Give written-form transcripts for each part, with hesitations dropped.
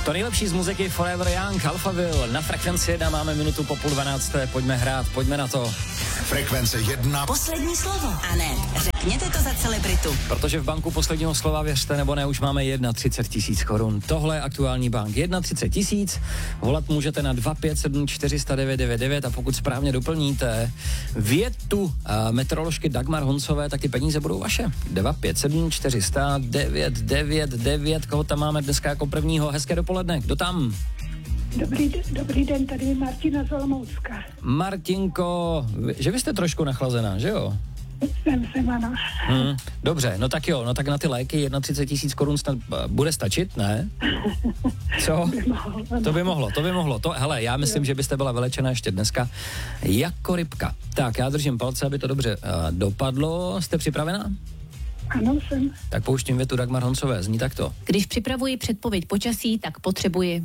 To nejlepší z muziky Forever Young, Alphaville. Na Frekvenci 1 máme minutu po 11:30. Pojďme hrát, pojďme na to. Frekvence 1. Poslední slovo. A ne, řekněte to za celebritu. Protože v banku posledního slova, věřte nebo ne, už máme 31 000 korun. Tohle je aktuální bank. 31 000. Volat můžete na 257 409 999 a pokud správně doplníte větu meteoroložky Dagmar Honcové, tak ty peníze budou vaše. 257 409 999. Koho tam máme dneska jako prvního? Hezké dopoledne. Kdo tam? Dobrý den, tady je Martina z Olomoucka. Martinko, že vy jste trošku nachlazená, že jo? Jsem, ano. Dobře, no tak jo, no tak na ty léky 31 000 korun snad bude stačit, ne? Co? To by mohlo. Hele, já myslím, že byste byla vylečena ještě dneska jako rybka. Tak, já držím palce, aby to dobře dopadlo. Jste připravená? Ano, jsem. Tak pouštím větu Dagmar Honcové, zní takto. Když připravuji předpověď počasí, tak potřebuji...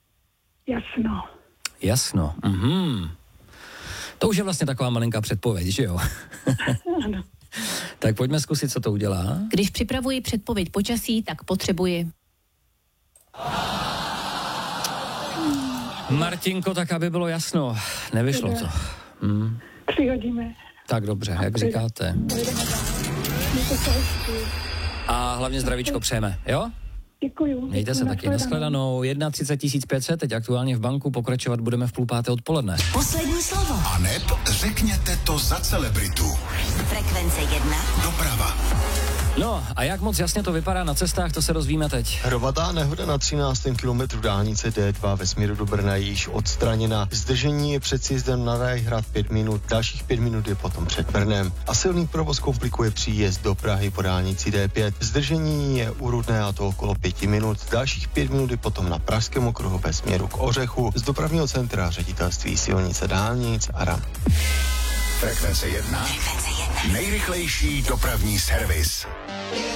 Jasno. To už je vlastně taková malinká předpověď, že jo? Ano. Tak pojďme zkusit, co to udělá. Když připravuji předpověď počasí, tak potřebuji... Martinko, tak aby bylo jasno. Nevyšlo to. Přihodíme. Tak dobře, jak říkáte. A hlavně zdravíčko přejeme, jo? Děkuju. Mějte se taky, nashledanou. 31 500, teď aktuálně v banku, pokračovat budeme v 5:30 odpoledne. Poslední slovo. Aneb, řekněte to za celebritu. Frekvence 1. Doprava. No a jak moc jasně to vypadá na cestách, to se dozvíme teď. Hromadná nehoda na 13. kilometru dálnice D2 ve směru do Brna je již odstraněna. Zdržení je před sjezdem na Vajhrad 5 minut, dalších 5 minut je potom před Brnem. A silný provoz komplikuje příjezd do Prahy po dálnici D5. Zdržení je u Rudné a to okolo 5 minut, dalších 5 minut je potom na Pražském okruhu ve směru k Ořechu. Z dopravního centra Ředitelství silnice dálnic ARAM. Frekvence 1. Nejrychlejší dopravní servis.